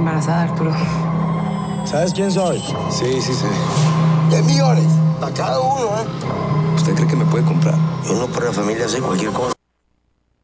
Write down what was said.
embarazada, Arturo. ¿Sabes quién soy? Sí, sí sé. 10 millones para cada uno, ¿eh? ¿Usted cree que me puede comprar? Uno por la familia hace cualquier cosa.